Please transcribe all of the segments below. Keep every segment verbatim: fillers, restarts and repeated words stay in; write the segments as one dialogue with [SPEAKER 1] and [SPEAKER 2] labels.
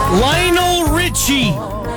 [SPEAKER 1] Lionel Richie.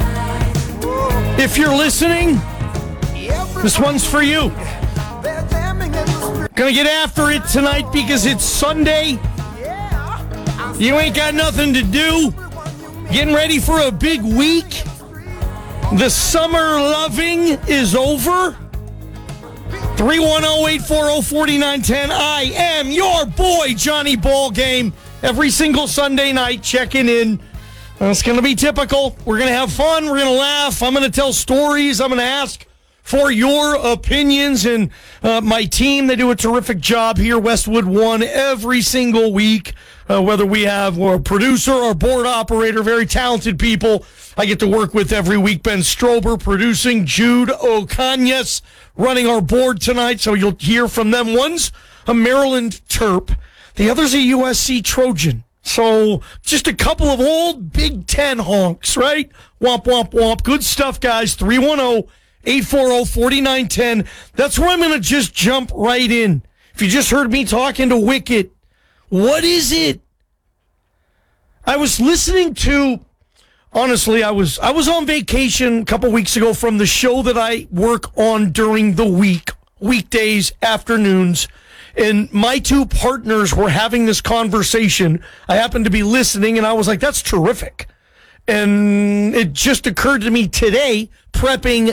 [SPEAKER 1] If you're listening, this one's for you. Gonna get after it tonight because it's Sunday. You ain't got nothing to do. Getting ready for a big week. The summer loving is over. three one zero, eight four zero, four nine one zero. I am your boy, Johnny Ballgame. Every single Sunday night, checking in. It's going to be typical. We're going to have fun. We're going to laugh. I'm going to tell stories. I'm going to ask for your opinions. And uh, my team, they do a terrific job here, Westwood One, every single week. Uh, whether we have a producer or board operator, very talented people I get to work with every week. Ben Strober producing, Jude O'Conyas running our board tonight, so you'll hear from them. One's a Maryland Terp. The other's a U S C Trojan. So just a couple of old Big Ten honks, right? Womp, womp, womp. Good stuff, guys. three one zero, eight four zero, four nine one zero. That's where I'm going to just jump right in. If you just heard me talking to Wicket, what is it? I was listening to, honestly, I was I was on vacation a couple weeks ago from the show that I work on during the week, weekdays, afternoons. And my two partners were having this conversation. I happened to be listening, and I was like, that's terrific. And it just occurred to me today, prepping